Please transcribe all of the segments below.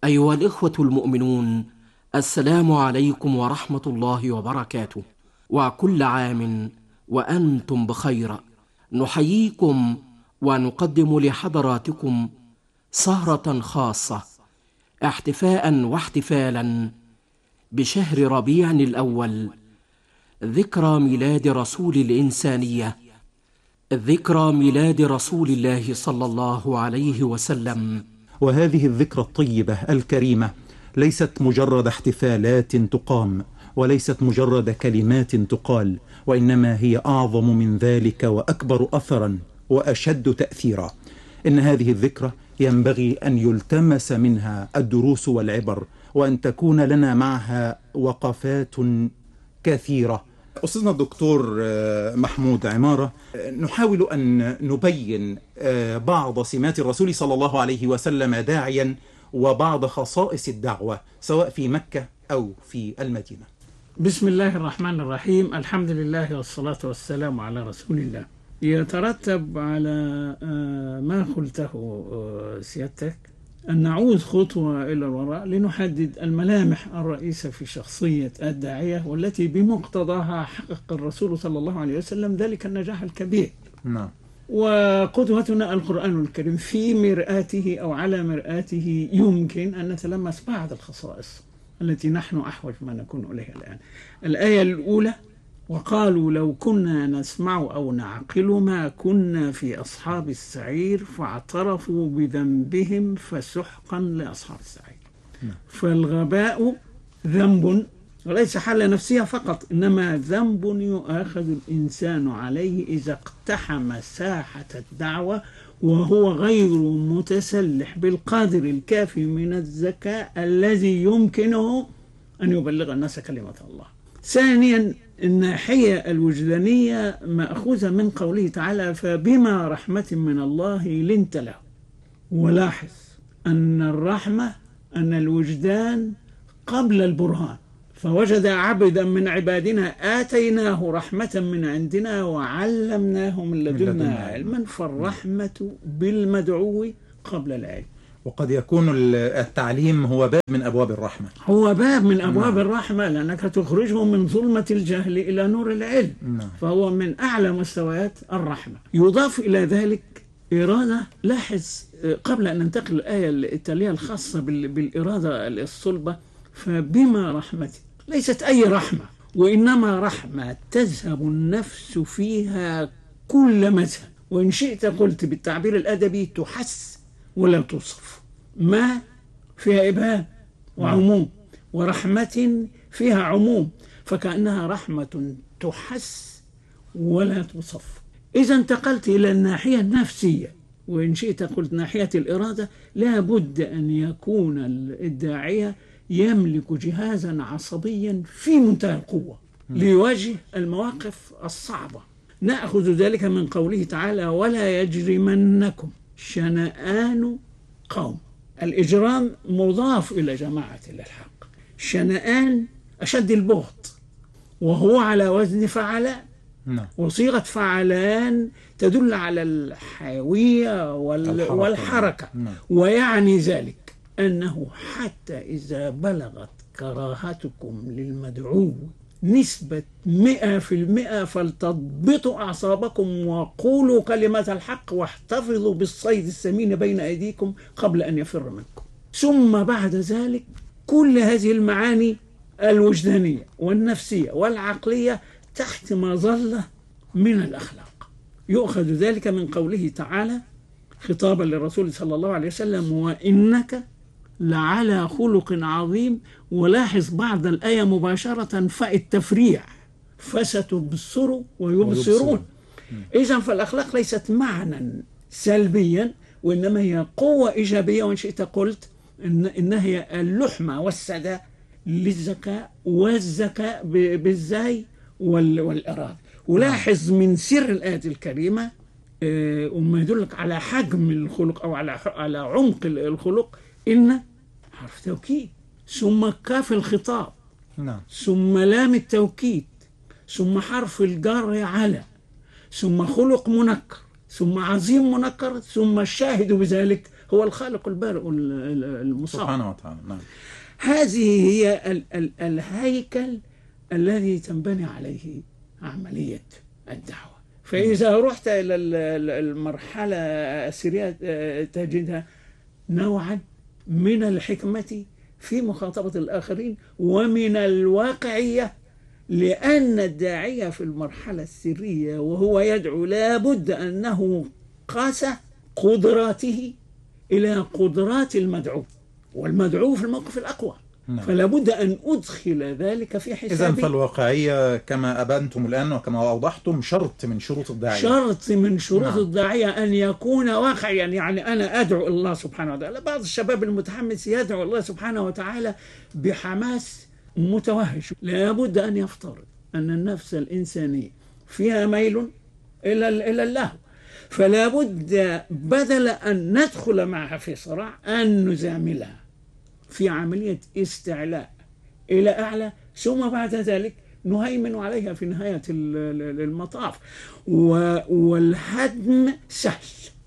أيها الإخوة المؤمنون، السلام عليكم ورحمة الله وبركاته، وكل عام وأنتم بخير. نحييكم ونقدم لحضراتكم سهرة خاصة احتفاء واحتفالا بشهر ربيع الأول، ذكرى ميلاد رسول الإنسانية، ذكرى ميلاد رسول الله صلى الله عليه وسلم. وهذه الذكرى الطيبة الكريمة ليست مجرد احتفالات تقام، وليست مجرد كلمات تقال، وإنما هي أعظم من ذلك وأكبر أثرا وأشد تأثيرا. إن هذه الذكرى ينبغي أن يلتمس منها الدروس والعبر، وأن تكون لنا معها وقفات كثيرة. أستاذنا الدكتور محمود عمارة، نحاول أن نبين بعض سمات الرسول صلى الله عليه وسلم داعيا، وبعض خصائص الدعوة سواء في مكة أو في المدينة. بسم الله الرحمن الرحيم، الحمد لله والصلاة والسلام على رسول الله. يترتب على ما قلته سيادتك أن نعود خطوة إلى الوراء لنحدد الملامح الرئيسة في شخصية الداعية، والتي بمقتضاها حقق الرسول صلى الله عليه وسلم ذلك النجاح الكبير. نعم. وقدوتنا القرآن الكريم، في مرآته أو على مرآته يمكن أن نتلمس بعض الخصائص التي نحن أحوج ما نكون إليها الآن. الآية الأولى: وقالوا لو كنا نسمع أو نعقل ما كنا في أصحاب السعير فاعترفوا بذنبهم فسحقا لأصحاب السعير. فالغباء ذنب، وليس حالة نفسية فقط، إنما ذنب يؤاخذ الإنسان عليه إذا اقتحم ساحة الدعوة وهو غير متسلح بالقدر الكافي من الذكاء الذي يمكنه أن يبلغ الناس كلمة الله. ثانيا، الناحية الوجدانية مأخوذة من قوله تعالى: فبما رحمة من الله لنت له. ولاحظ أن الرحمة، أن الوجدان قبل البرهان. فوجد عبدا من عبادنا آتيناه رحمة من عندنا وعلمناه من لدنا علما. فالرحمة بالمدعو قبل العلم. وقد يكون التعليم هو باب من أبواب الرحمة، هو باب من أبواب الرحمة، لأنك تخرجه من ظلمة الجهل إلى نور العلم. فهو من أعلى مستويات الرحمة. يضاف إلى ذلك إرادة. لاحظ قبل أن ننتقل الآية التالية الخاصة بالإرادة الصلبة: فبما رحمة، ليست أي رحمة، وإنما رحمة تذهب النفس فيها كل مذهب، وإن شئت قلت بالتعبير الأدبي تحس ولا توصف. ما فيها إبهام وعموم، ورحمة فيها عموم، فكأنها رحمة تحس ولا توصف. إذا انتقلت إلى الناحية النفسية، وإن شئت قلت ناحية الإرادة، لا بد أن يكون الداعية يملك جهازا عصبيا في منتهى القوة ليواجه المواقف الصعبة. نأخذ ذلك من قوله تعالى: ولا يجرمنكم شنآن قوم. الإجرام مضاف إلى جماعة الحق. شنآن أشد البغض، وهو على وزن فعلاء. وصيغة فعلان تدل على الحيوية والحركة. ويعني ذلك أنه حتى إذا بلغت كراهتكم للمدعو نسبة 100% فلتضبطوا أعصابكم وقولوا كلمة الحق واحتفظوا بالصيد السمين بين أيديكم قبل أن يفر منكم. ثم بعد ذلك كل هذه المعاني الوجدانية والنفسية والعقلية تحت مظلة من الأخلاق. يؤخذ ذلك من قوله تعالى خطابا للرسول صلى الله عليه وسلم: وإنك لعلى خلق عظيم. ولاحظ بعد الآية مباشرة فاء التفريع: فستبصروا ويبصرون. إذن فالأخلاق ليست معنى سلبيا، وإنما هي قوة إيجابية، وإن شئت قلت إنها هي اللحمة والسداء للذكاء، والذكاء بالزاي والإرادة. ولاحظ من سر الآية الكريمة وما يدلك على حجم الخلق أو على عمق الخلق: إن حرف توكيد، ثم كاف الخطاب، ثم لام التوكيد، ثم حرف الجر على، ثم خلق منكر، ثم عظيم منكر، ثم الشاهد بذلك هو الخالق البارئ المصاب سبحانه وتعالى. نعم. هذه هي الهيكل الذي تنبني عليه عملية الدعوة. فإذا رحت إلى المرحلة السرية تجدها نوعا من الحكمة في مخاطبة الآخرين ومن الواقعية، لأن الداعية في المرحلة السرية وهو يدعو لابد أنه قاس قدراته إلى قدرات المدعو، والمدعو في الموقف الأقوى. نعم. فلا بد أن أدخل ذلك في حسابي. إذن فالواقعية كما أبنتم الآن وكما أوضحتم شرط من شروط الداعية. شرط من شروط نعم. الداعية أن يكون واقعيا. يعني أنا أدعو الله سبحانه وتعالى. بعض الشباب المتحمس يدعو الله سبحانه وتعالى بحماس متوهج. لا بد أن يفترض أن النفس الإنسانية فيها ميل إلى الله، فلا بد بدل أن ندخل معها في صراع أن نزاملها في عملية استعلاء إلى أعلى، ثم بعد ذلك نهيمن عليها في نهاية المطاف. والهدم سهل،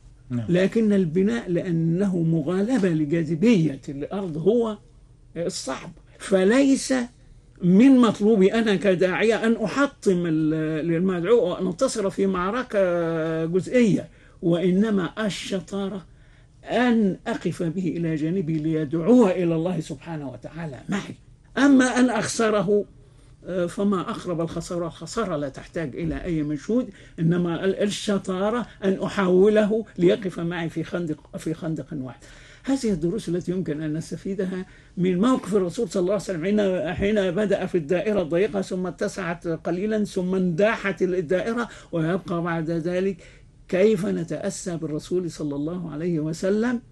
لكن البناء لأنه مغالبة لجاذبية الأرض هو الصعب. فليس من مطلوبي أنا كداعية أن أحطم للمدعو وأن أنتصر في معركة جزئية، وإنما الشطارة أن أقف به إلى جانبي ليدعوه إلى الله سبحانه وتعالى معي. أما أن أخسره فما أقرب الخسارة. الخسارة لا تحتاج إلى أي مجهود، إنما الشطارة أن أحوله ليقف معي في خندق واحد. هذه الدروس التي يمكن أن نستفيدها من موقف الرسول صلى الله عليه وسلم حين بدأ في الدائرة الضيقة ثم اتسعت قليلا ثم انداحت الدائرة، ويبقى بعد ذلك كيف نتأسى بالرسول صلى الله عليه وسلم.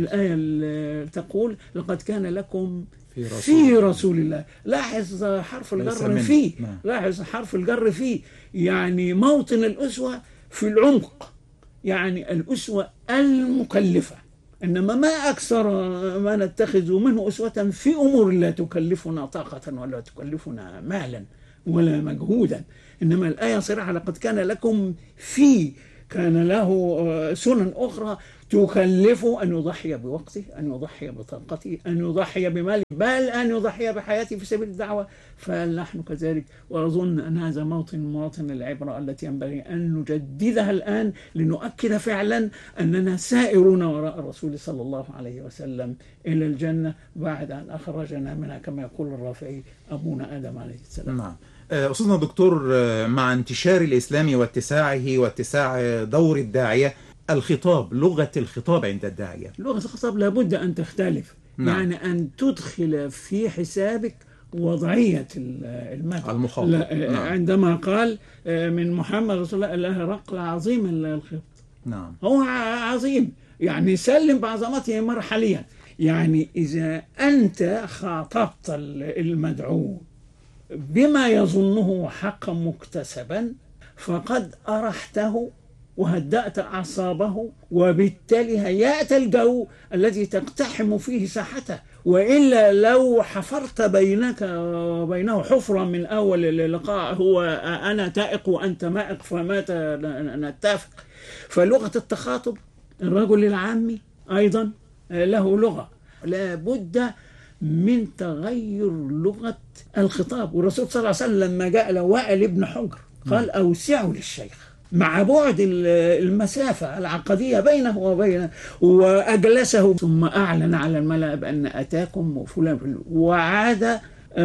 الآية تقول لقد كان لكم في رسول الله. لاحظ حرف الجر فيه، لاحظ حرف الجر فيه، يعني موطن الأسوة في العمق، يعني الأسوة المكلفة. إنما ما أكثر ما نتخذ منه أسوة في أمور لا تكلفنا طاقة ولا تكلفنا مالا ولا مجهودا. إنما الآية صراحة لقد كان لكم في، كان له سنن أخرى تكلفه أن يضحي بوقته، أن يضحي بطاقته، أن يضحي بماله، بل أن يضحي بحياته في سبيل الدعوة. فنحن كذلك، وأظن أن هذا مواطن العبرة التي ينبغي أن نجددها الآن لنؤكد فعلا أننا سائرون وراء الرسول صلى الله عليه وسلم إلى الجنة بعد أن أخرجنا منها كما يقول الرافعي أبونا آدم عليه السلام. نعم. أستاذنا الدكتور، مع انتشار الإسلام واتساعه واتساع دور الداعية، الخطاب، لغة الخطاب عند الداعية، لغة الخطاب لابد أن تختلف. نعم. يعني أن تدخل في حسابك وضعية المدعو المخاطب. نعم. عندما قال من محمد رسول الله هرقل عظيم الخط. نعم. هو عظيم، يعني سلم بعظمته مرحليا. يعني إذا أنت خاطبت المدعو بما يظنه حقا مكتسبا فقد أرحته وهدأت أعصابه، وبالتالي هيأت الجو الذي تقتحم فيه ساحته. وإلا لو حفرت بينك وبينه حفرة من أول اللقاء، هو أنا تائق وأنت مائق فما نتفق. فلغة التخاطب، الرجل العامي أيضا له لغة، لا بد من تغير لغة الخطاب. والرسول صلى الله عليه وسلم لما جاء لوائل ابن حجر قال أوسعوا للشيخ، مع بعد المسافة العقدية بينه وبينه، وأجلسه ثم أعلن على الملأ بأن أتاكم وفلان. وعاد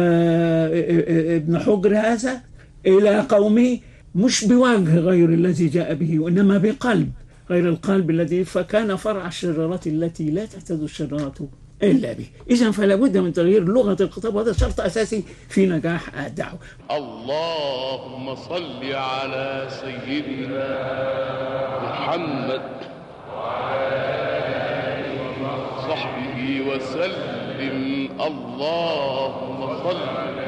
ابن حجر هذا إلى قومه مش بوجه غير الذي جاء به، وإنما بقلب غير القلب الذي، فكان فرع الشرارات التي لا تهتد الشرارات إلا به. إذن فلا بد من تغيير لغة الخطاب، وهذا شرط أساسي في نجاح الدعوة. اللهم صل على سيدنا محمد وصحبه وسلم. اللهم صل.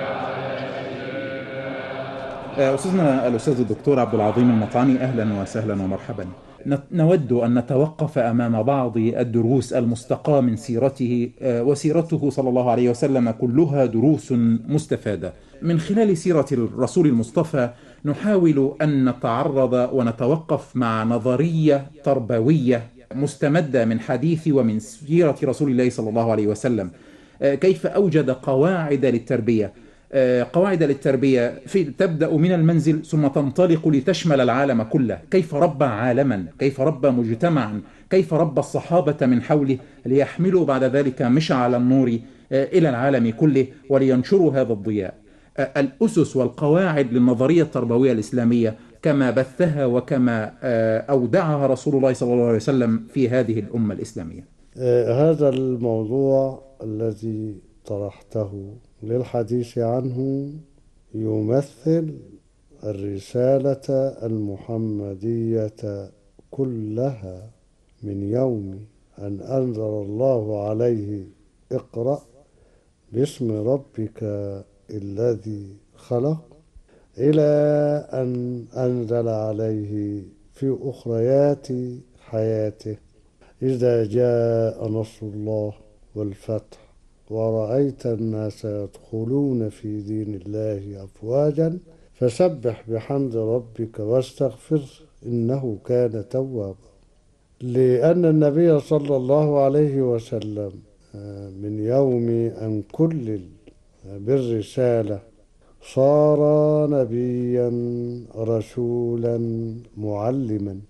أستاذنا الأستاذ الدكتور عبد العظيم المطعني، أهلا وسهلا ومرحبا. نود أن نتوقف أمام بعض الدروس المستقاة من سيرته، وسيرته صلى الله عليه وسلم كلها دروس مستفادة. من خلال سيرة الرسول المصطفى نحاول أن نتعرض ونتوقف مع نظرية تربوية مستمدة من حديث ومن سيرة رسول الله صلى الله عليه وسلم. كيف أوجد قواعد للتربية، قواعد للتربية تبدأ من المنزل ثم تنطلق لتشمل العالم كله. كيف ربى عالما، كيف ربى مجتمعا، كيف ربى الصحابة من حوله ليحملوا بعد ذلك مشعل النور إلى العالم كله ولينشروا هذا الضياء. الأسس والقواعد للنظرية التربوية الإسلامية كما بثها وكما أودعها رسول الله صلى الله عليه وسلم في هذه الأمة الإسلامية. هذا الموضوع الذي طرحته للحديث عنه يمثل الرسالة المحمدية كلها من يوم أن أنزل الله عليه اقرأ باسم ربك الذي خلق إلى أن أنزل عليه في أخريات حياته إذا جاء نصر الله والفتح ورأيت الناس يدخلون في دين الله أفواجا فسبح بحمد ربك واستغفر إنه كان توابا. لأن النبي صلى الله عليه وسلم من يوم أن كلل بالرسالة صار نبيا رسولا معلما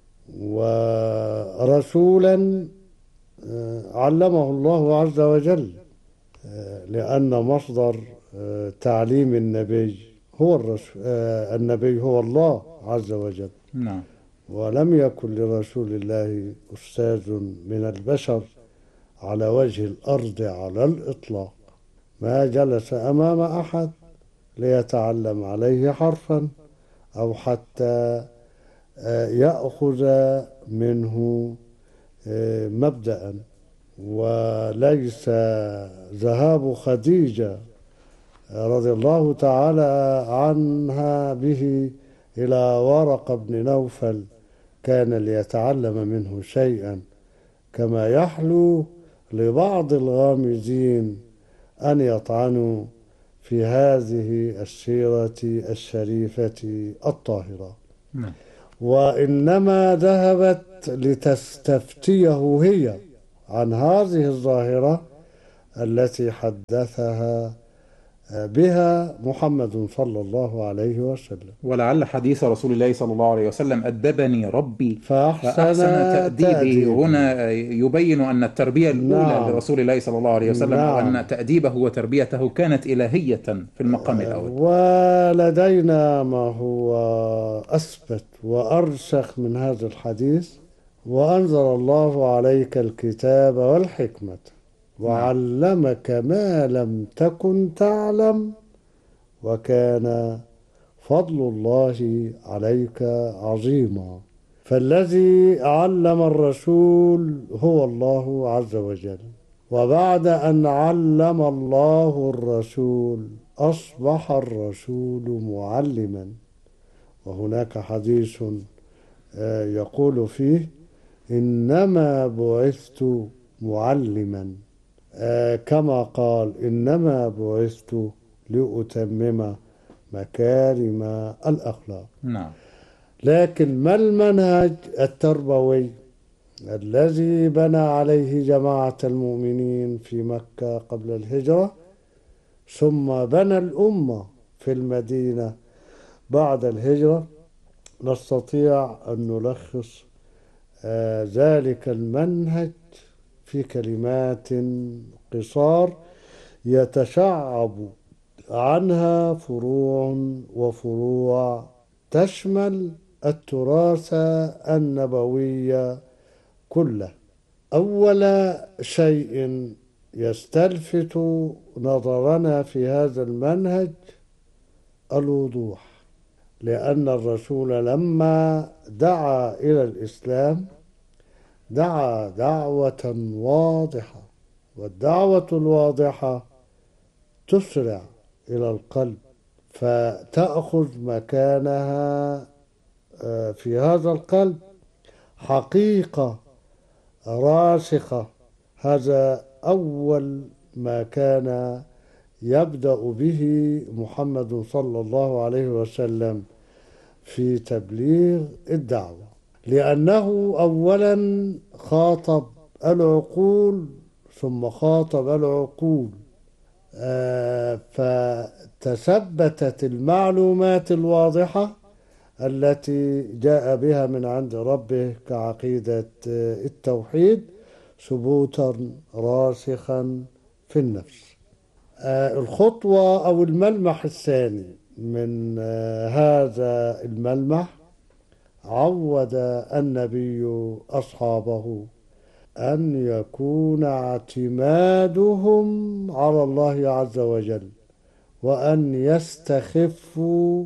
ورسولا علمه الله عز وجل، لأن مصدر تعليم النبي هو النبي هو الله عز وجل. نعم. ولم يكن لرسول الله أستاذ من البشر على وجه الأرض على الإطلاق، ما جلس أمام أحد ليتعلم عليه حرفا أو حتى يأخذ منه مبدأ. وليس ذهاب خديجة رضي الله تعالى عنها به إلى ورقة بن نوفل كان ليتعلم منه شيئا، كما يحلو لبعض الغامزين أن يطعنوا في هذه السيرة الشريفة الطاهرة. وإنما ذهبت لتستفتيه هي عن هذه الظاهرة التي حدثها بها محمد صلى الله عليه وسلم. ولعل حديث رسول الله صلى الله عليه وسلم أدبني ربي فأحسن تأديبه هنا يبين أن التربية الأولى لرسول الله صلى الله عليه وسلم وأن تأديبه وتربيته كانت إلهية في المقام الأول. ولدينا ما هو أثبت وأرسخ من هذا الحديث: وأنزل الله عليك الكتاب والحكمة وعلمك ما لم تكن تعلم وكان فضل الله عليك عظيما. فالذي علم الرسول هو الله عز وجل، وبعد أن علم الله الرسول أصبح الرسول معلما. وهناك حديث يقول فيه: إنما بعثت معلما، كما قال: إنما بعثت لأتمم مكارم الأخلاق. نعم. لكن ما المنهج التربوي الذي بنى عليه جماعة المؤمنين في مكة قبل الهجرة، ثم بنى الأمة في المدينة بعد الهجرة؟ نستطيع أن نلخص ذلك المنهج في كلمات قصار يتشعب عنها فروع وفروع تشمل التراث النبوي كله. أول شيء يستلفت نظرنا في هذا المنهج الوضوح، لأن الرسول لما دعا إلى الإسلام دعا دعوة واضحة، والدعوة الواضحة تسرع إلى القلب فتأخذ مكانها في هذا القلب حقيقة راسخة. هذا أول ما كان يبدأ به محمد صلى الله عليه وسلم في تبليغ الدعوة. لأنه أولا خاطب العقول ثم خاطب العقول، فتثبتت المعلومات الواضحة التي جاء بها من عند ربه كعقيدة التوحيد ثبوتا راسخا في النفس. الخطوة أو الملمح الثاني من هذا الملمح، عود النبي أصحابه أن يكون اعتمادهم على الله عز وجل، وأن يستخفوا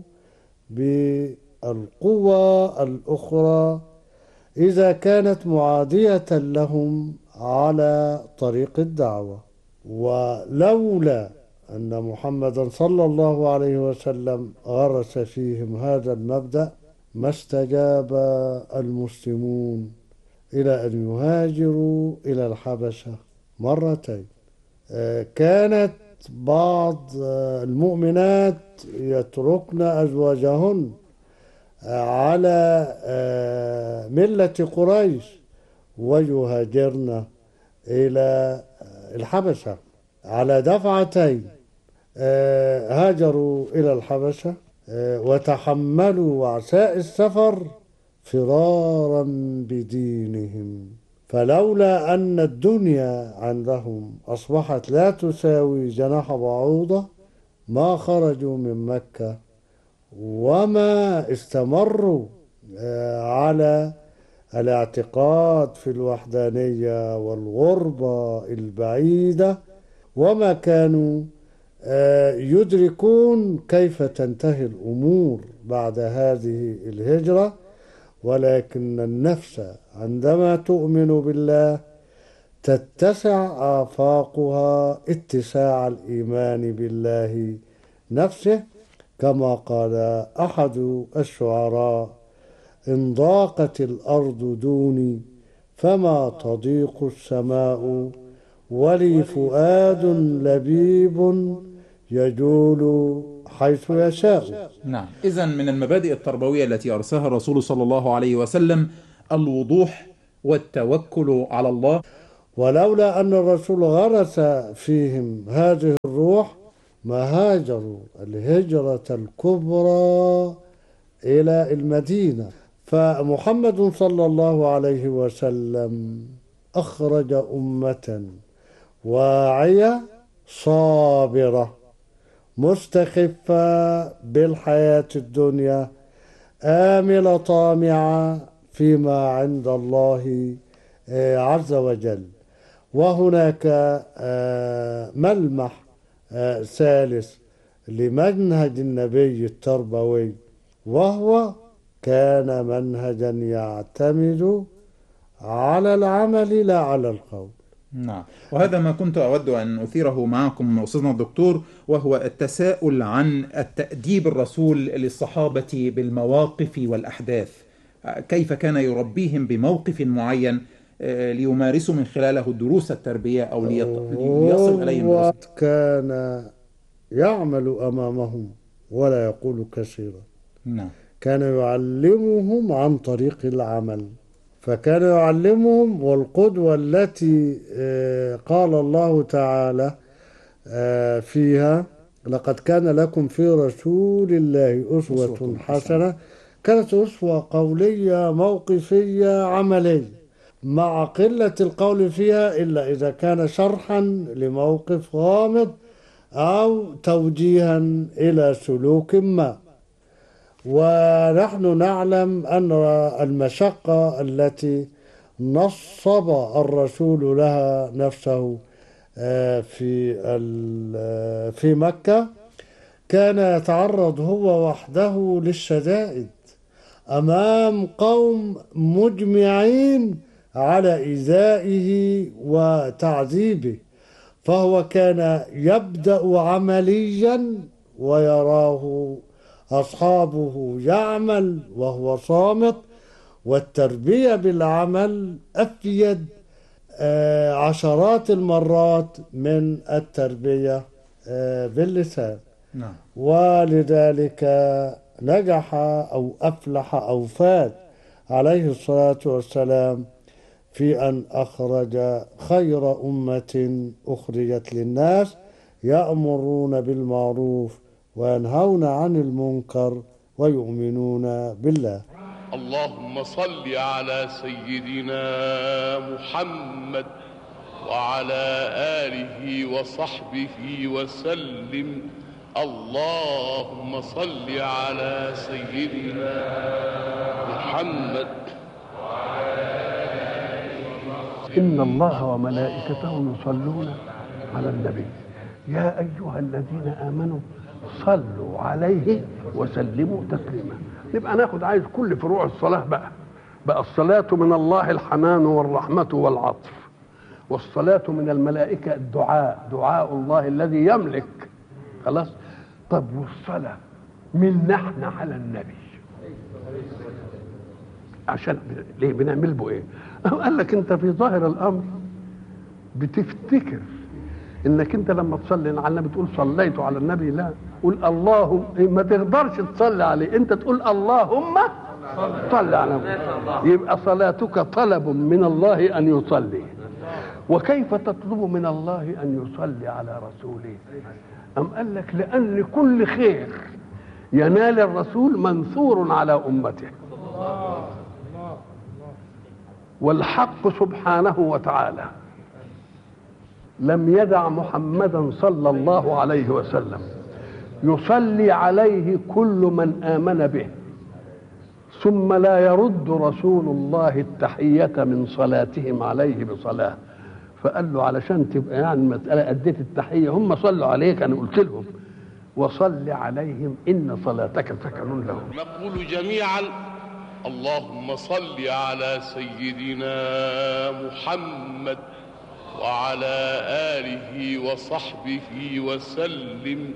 بالقوى الأخرى إذا كانت معادية لهم على طريق الدعوة. ولولا أن محمدا صلى الله عليه وسلم غرس فيهم هذا المبدأ ما استجاب المسلمون إلى أن يهاجروا إلى الحبشة مرتين. كانت بعض المؤمنات يتركن أزواجهن على ملة قريش ويهاجرن إلى الحبشة على دفعتين. هاجروا إلى الحبشة وتحملوا وعساء السفر فرارا بدينهم، فلولا أن الدنيا عندهم أصبحت لا تساوي جناح بعوضة ما خرجوا من مكة وما استمروا على الاعتقاد في الوحدانية والغربة البعيدة، وما كانوا يدركون كيف تنتهي الأمور بعد هذه الهجرة. ولكن النفس عندما تؤمن بالله تتسع آفاقها اتساع الإيمان بالله نفسه، كما قال أحد الشعراء: إن ضاقت الأرض دوني فما تضيق السماء، ولي فؤاد لبيب يجول حيث يشاء. نعم، إذن من المبادئ التربوية التي أرساها الرسول صلى الله عليه وسلم الوضوح والتوكل على الله. ولولا أن الرسول غرس فيهم هذه الروح ما هاجروا الهجرة الكبرى إلى المدينة. فمحمد صلى الله عليه وسلم أخرج أمة واعية صابرة مستخفة بالحياة الدنيا، آملة طامعة فيما عند الله عز وجل. وهناك ملمح ثالث لمنهج النبي التربوي، وهو كان منهجا يعتمد على العمل لا على القول. نعم، وهذا ما كنت أود أن أثيره معكم أستاذنا الدكتور، وهو التساؤل عن التأديب الرسول للصحابة بالمواقف والأحداث. كيف كان يربيهم بموقف معين ليمارسوا من خلاله دروس التربية أو ليصل إليهم. كان يعمل أمامهم ولا يقول كثيرا. نعم. كان يعلمهم عن طريق العمل، فكان يعلمهم. والقدوة التي قال الله تعالى فيها لقد كان لكم في رسول الله أسوة حسنة، كانت أسوة قولية موقفية عملية، مع قلة القول فيها إلا إذا كان شرحا لموقف غامض أو توجيها إلى سلوك ما. ونحن نعلم أن المشقة التي نصب الرسول لها نفسه في مكة كان يتعرض هو وحده للشدائد أمام قوم مجمعين على إيذائه وتعذيبه، فهو كان يبدأ عمليا ويراه أصحابه يعمل وهو صامت. والتربية بالعمل أفيد عشرات المرات من التربية باللسان. ولذلك نجح أو أفلح أو فاز عليه الصلاة والسلام في أن أخرج خير أمة أخرجت للناس يأمرون بالمعروف وينهون عن المنكر ويؤمنون بالله. اللهم صل على سيدنا محمد وعلى آله وصحبه وسلم. اللهم صل على سيدنا محمد. إن الله وملائكته يصلون على النبي يا أيها الذين آمنوا صلوا عليه وسلموا تسليما. نبقى ناخد عايز كل فروع الصلاة بقى الصلاة من الله الحنان والرحمة والعطف، والصلاة من الملائكة دعاء الله الذي يملك خلاص. طب والصلاة من نحن على النبي عشان ليه بنعمل به ايه؟ قال لك انت في ظاهر الامر بتفتكر انك انت لما تصلي على النبي تقول صليت على النبي. لا، قول اللهم، ما تقدرش تصلي عليه، انت تقول اللهم صل على النبي. يبقى صلاتك طلب من الله ان يصلي. وكيف تطلب من الله ان يصلي على رسوله؟ أم قال لك لأن كل خير ينال الرسول منثور على أمته، والحق سبحانه وتعالى لم يدع محمدا صلى الله عليه وسلم يصلي عليه كل من آمن به ثم لا يرد رسول الله التحية من صلاتهم عليه بصلاة. فقال له علشان تبقى يعني المسألة أديت التحية، هم صلوا عليك أنا قلت لهم وصل عليهم إن صلاتك سكن لهم. نقول جميعا اللهم صل على سيدنا محمد وعلى آله وصحبه وسلم.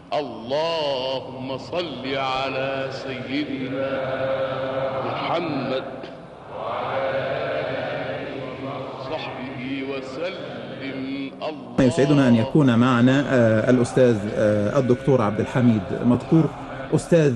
اللهم صل على سيدنا محمد وسلم. يسعدنا أن يكون معنا الأستاذ الدكتور عبد الحميد مدكور، أستاذ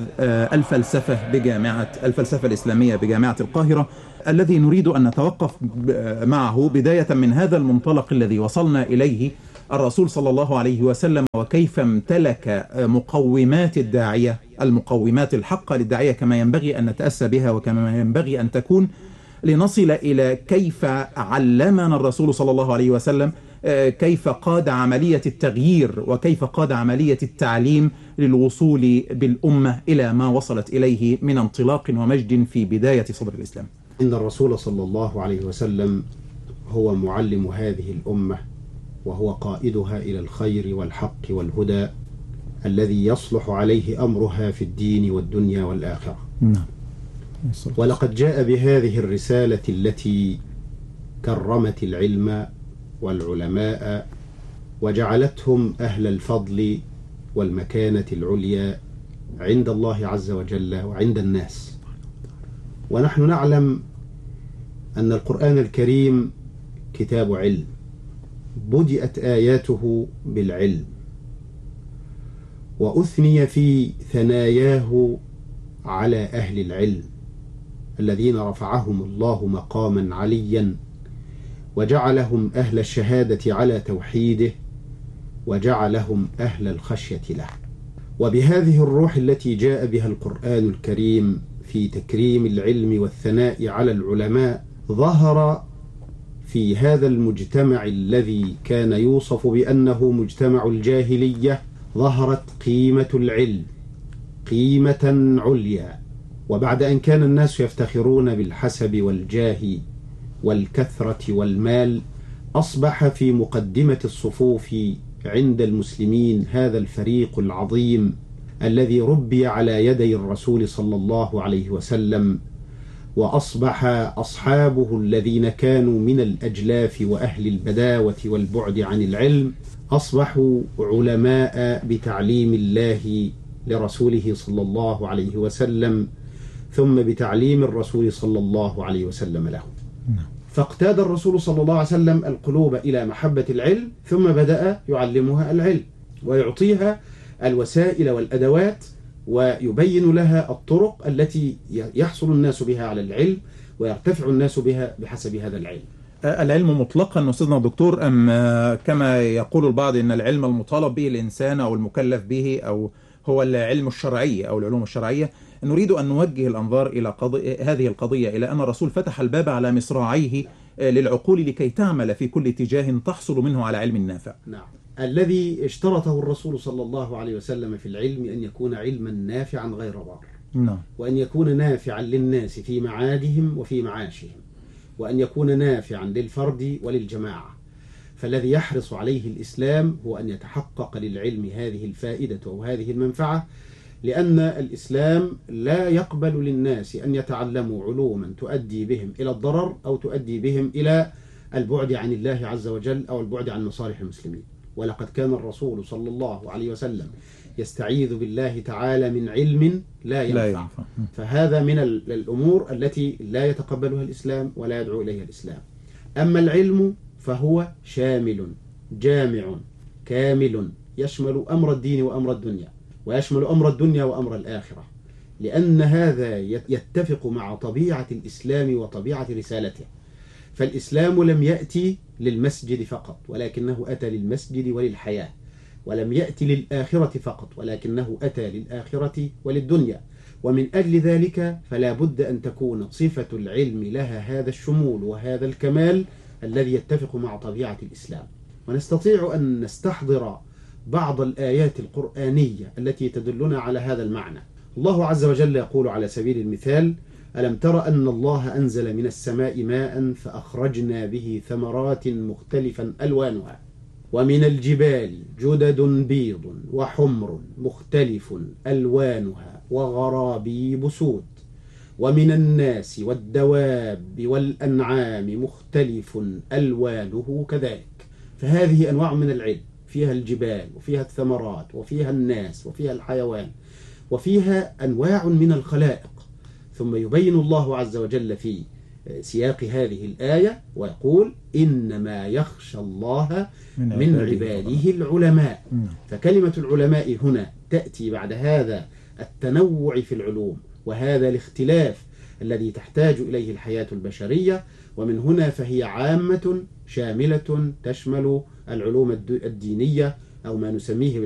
الفلسفة الإسلامية بجامعة القاهرة، الذي نريد أن نتوقف معه بداية من هذا المنطلق الذي وصلنا إليه الرسول صلى الله عليه وسلم، وكيف امتلك مقومات الداعية، المقومات الحقة للداعية كما ينبغي أن نتأسى بها وكما ينبغي أن تكون، لنصل إلى كيف علمنا الرسول صلى الله عليه وسلم، كيف قاد عملية التغيير وكيف قاد عملية التعليم للوصول بالأمة إلى ما وصلت إليه من انطلاق ومجد في بداية صدر الإسلام. إن الرسول صلى الله عليه وسلم هو معلم هذه الأمة، وهو قائدها إلى الخير والحق والهدى الذي يصلح عليه أمرها في الدين والدنيا والآخرة. ولقد جاء بهذه الرسالة التي كرمت العلم والعلماء وجعلتهم أهل الفضل والمكانة العليا عند الله عز وجل وعند الناس. ونحن نعلم أن القرآن الكريم كتاب علم، بدأت آياته بالعلم، وأثني في ثناياه على أهل العلم الذين رفعهم الله مقاما عليا وجعلهم أهل الشهادة على توحيده وجعلهم أهل الخشية له. وبهذه الروح التي جاء بها القرآن الكريم في تكريم العلم والثناء على العلماء، ظهر في هذا المجتمع الذي كان يوصف بأنه مجتمع الجاهلية، ظهرت قيمة العلم قيمة عليا. وبعد أن كان الناس يفتخرون بالحسب والجاه والكثرة والمال، أصبح في مقدمة الصفوف عند المسلمين هذا الفريق العظيم الذي ربي على يدي الرسول صلى الله عليه وسلم، وأصبح أصحابه الذين كانوا من الأجلاف وأهل البداوة والبعد عن العلم أصبحوا علماء بتعليم الله لرسوله صلى الله عليه وسلم، ثم بتعليم الرسول صلى الله عليه وسلم له. فاقتاد الرسول صلى الله عليه وسلم القلوب إلى محبة العلم، ثم بدأ يعلمها العلم ويعطيها الوسائل والأدوات ويبين لها الطرق التي يحصل الناس بها على العلم ويرتفع الناس بها بحسب هذا العلم. العلم مطلقا أستاذنا الدكتور، أم كما يقول البعض أن العلم المطالب به الإنسان أو المكلف به أو هو العلم الشرعي أو العلوم الشرعية؟ نريد أن نوجه الأنظار إلى هذه القضية، إلى أن الرسول فتح الباب على مصراعيه للعقول لكي تعمل في كل اتجاه تحصل منه على علم نافع. نعم. الذي اشترطه الرسول صلى الله عليه وسلم في العلم أن يكون علما نافعا غير ضار، نعم، وأن يكون نافعا للناس في معادهم وفي معاشهم، وأن يكون نافعا للفرد وللجماعة. فالذي يحرص عليه الإسلام هو أن يتحقق للعلم هذه الفائدة أو هذه المنفعة، لأن الإسلام لا يقبل للناس أن يتعلموا علوما تؤدي بهم إلى الضرر أو تؤدي بهم إلى البعد عن الله عز وجل أو البعد عن مصالح المسلمين. ولقد كان الرسول صلى الله عليه وسلم يستعيذ بالله تعالى من علم لا ينفع. فهذا من الأمور التي لا يتقبلها الإسلام ولا يدعو إليها الإسلام. أما العلم فهو شامل جامع كامل، يشمل أمر الدين وأمر الدنيا، ويشمل أمر الدنيا وأمر الآخرة، لأن هذا يتفق مع طبيعة الإسلام وطبيعة رسالته. فالإسلام لم يأتي للمسجد فقط، ولكنه أتى للمسجد وللحياة، ولم يأتي للآخرة فقط، ولكنه أتى للآخرة وللدنيا. ومن أجل ذلك فلا بد أن تكون صفة العلم لها هذا الشمول وهذا الكمال الذي يتفق مع طبيعة الإسلام. ونستطيع أن نستحضر بعض الآيات القرآنية التي تدلنا على هذا المعنى. الله عز وجل يقول على سبيل المثال: ألم تر أن الله أنزل من السماء ماء فأخرجنا به ثمرات مختلفا ألوانها ومن الجبال جدد بيض وحمر مختلف ألوانها وغرابيب سود ومن الناس والدواب والأنعام مختلف ألوانه كذلك. فهذه أنواع من العلم، فيها الجبال وفيها الثمرات وفيها الناس وفيها الحيوان وفيها أنواع من الخلائق. ثم يبين الله عز وجل في سياق هذه الآية ويقول: إنما يخشى الله من عباده العلماء. فكلمة العلماء هنا تأتي بعد هذا التنوع في العلوم وهذا الاختلاف الذي تحتاج إليه الحياة البشرية، ومن هنا فهي عامة شاملة تشمل العلوم الدينية أو ما نسميه